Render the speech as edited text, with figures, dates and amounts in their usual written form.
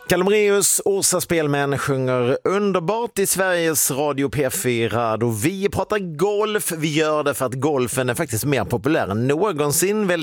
Kalle Moraeus, Orsa Spelmän sjunger underbart i Sveriges Radio P4 och vi pratar golf. Vi gör det för att golfen är faktiskt mer populär än någonsin.